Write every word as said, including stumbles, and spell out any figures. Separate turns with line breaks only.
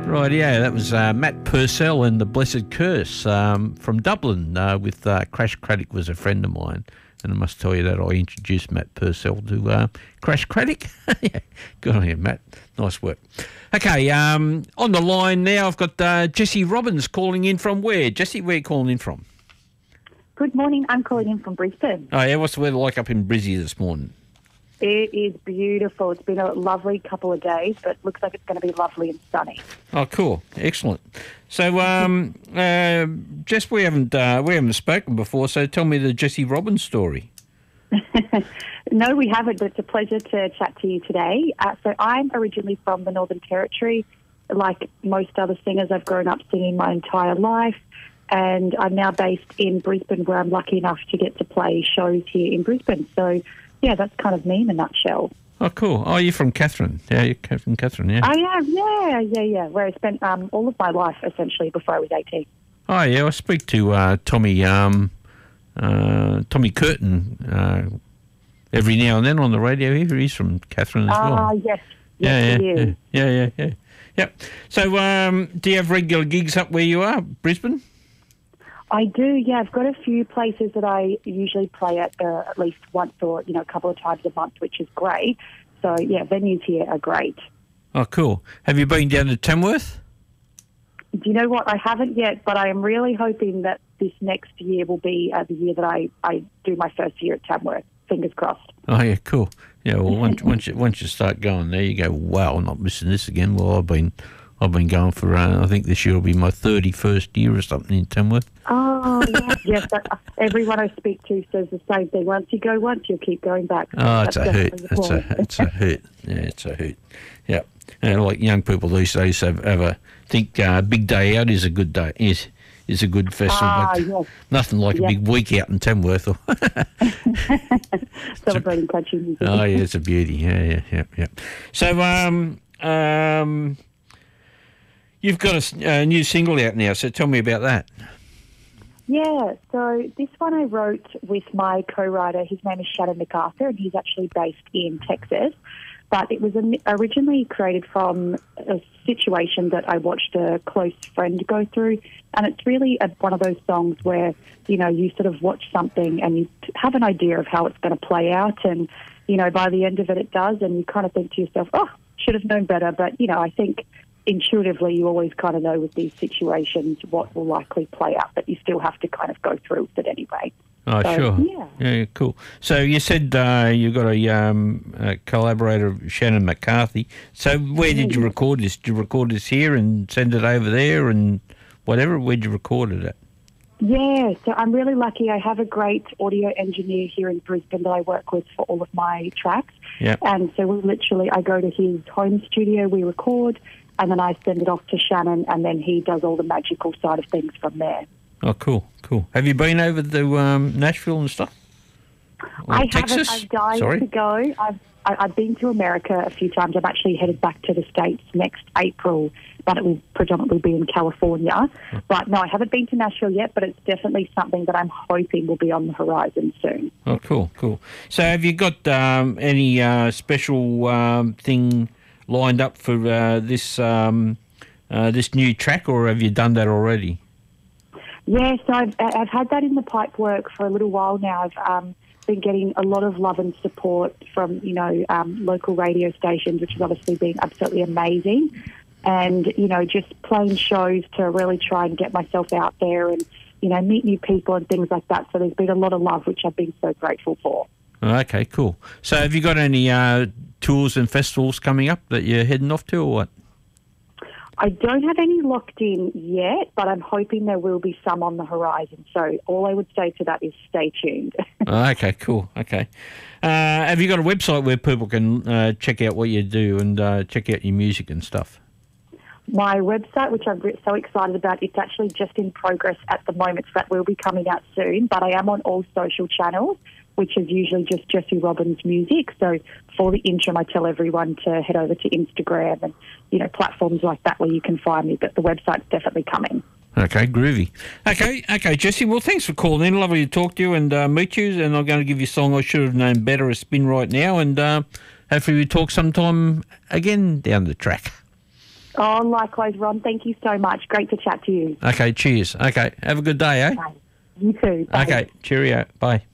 Right, yeah, that was uh, Matt Purcell and the Blessed Curse um, from Dublin uh, with uh, Crash Craddock was a friend of mine. And I must tell you that I introduced Matt Purcell to uh, Crash Craddock. Yeah, good on you, Matt. Nice work. Okay, um, on the line now I've got uh, Jessie Robbins calling in from where? Jessie, where are you calling in from?
Good morning. I'm calling in from Brisbane.
Oh, yeah, what's the weather like up in Brizzy this morning?
It is beautiful. It's been a lovely couple of days, but looks like it's going to be lovely and sunny.
Oh, cool. Excellent. So, um, uh, Jess, we haven't uh, we haven't spoken before, so tell me the Jessie Robbins story.
No, we haven't, but it's a pleasure to chat to you today. Uh, so I'm originally from the Northern Territory. Like most other singers, I've grown up singing my entire life, and I'm now based in Brisbane, where I'm lucky enough to get to play shows here in Brisbane. So, yeah, that's kind of me in a nutshell.
Oh, cool. Oh, you're from Katherine. Yeah, you're from Katherine, yeah.
I am, yeah, yeah, yeah, where I spent um, all of my life, essentially, before I was eighteen.
Oh, yeah, I speak to uh, Tommy um, uh, Tommy Curtin uh, every now and then on the radio here. He's from Katherine as well.
Ah, yes.
Yeah,
yes,
yeah,
he is.
yeah, yeah, yeah, yeah. Yep. So, um, do you have regular gigs up where you are, Brisbane?
I do, yeah. I've got a few places that I usually play at uh, at least once or, you know, a couple of times a month, which is great. So, yeah, venues here are great.
Oh, cool. Have you been down to Tamworth?
Do you know what? I haven't yet, but I am really hoping that this next year will be uh, the year that I, I do my first year at Tamworth. Fingers crossed.
Oh, yeah, cool. Yeah, well, once, once, you, once you start going there, you go, wow, I'm not missing this again. Well, I've been... I've been going for, uh, I think this year will be my thirty-first year or something in Tamworth.
Oh, yes, yes. Uh, everyone I speak to says the same thing. Once you go once, you'll keep going back. So
oh, it's a hoot.
It's
a, it's a hoot. Yeah, it's a hoot. Yeah. And like young people these days have, have a, think uh, Big Day Out is a good day, is is a good festival.
Ah, yes.
Nothing like
yes.
a big week out in Tamworth.
Celebrating country music.
Oh, yeah, it's a beauty. Yeah, yeah, yeah, yeah. So, um, um... you've got a, a new single out now, so tell me about that.
Yeah, so this one I wrote with my co-writer. His name is Shannon MacArthur, and he's actually based in Texas. But it was originally created from a situation that I watched a close friend go through. And it's really a, one of those songs where, you know, you sort of watch something and you have an idea of how it's going to play out. And, you know, by the end of it, it does. And you kind of think to yourself, oh, should have known better. But, you know, I think intuitively you always kind of know with these situations what will likely play out, but you still have to kind of go through with it anyway.
Oh,
so,
sure.
Yeah.
Yeah, cool. So you said uh, you got a, um, a collaborator, Shannon McCarthy. So where did you record this? Did you record this here and send it over there and whatever? Where'd you record it at?
Yeah, so I'm really lucky. I have a great audio engineer here in Brisbane that I work with for all of my tracks.
Yeah.
And so we literally, I go to his home studio, we record, and then I send it off to Shannon, and then he does all the magical side of things from there.
Oh, cool, cool. Have you been over to um, Nashville and stuff? Or
I
Texas?
haven't. I've died
Sorry?
to go. I've I, I've been to America a few times. I'm actually headed back to the States next April, but it will predominantly be in California.
Oh.
But no, I haven't been to Nashville yet, but it's definitely something that I'm hoping will be on the horizon soon.
Oh, cool, cool. So have you got um, any uh, special um, thing lined up for uh, this um, uh, this new track, or have you done that already?
Yeah, so I've, I've had that in the pipe work for a little while now. I've um, been getting a lot of love and support from, you know, um, local radio stations, which has obviously been absolutely amazing. And, you know, just playing shows to really try and get myself out there and, you know, meet new people and things like that. So there's been a lot of love, which I've been so grateful for.
Okay, cool. So have you got any uh, tours and festivals coming up that you're heading off to or what?
I don't have any locked in yet, but I'm hoping there will be some on the horizon. So all I would say to that is stay tuned.
Okay, cool. Okay. Uh, have you got a website where people can uh, check out what you do and uh, check out your music and stuff?
My website, which I'm so excited about, it's actually just in progress at the moment, so that will be coming out soon. But I am on all social channels, which is usually just Jessie Robbins Music. So for the interim, I tell everyone to head over to Instagram and, you know, platforms like that where you can find me. But the website's definitely coming.
Okay, groovy. Okay, okay, Jessie. Well, thanks for calling in. Lovely to talk to you and uh, meet you. And I'm going to give you a song I should have known better, a spin right now. And uh, hopefully we talk sometime again down the track.
Oh, likewise, Ron. Thank you so much. Great to chat to you.
Okay, cheers. Okay, have a good day, eh?
Bye. You too. Bye.
Okay, cheerio. Bye.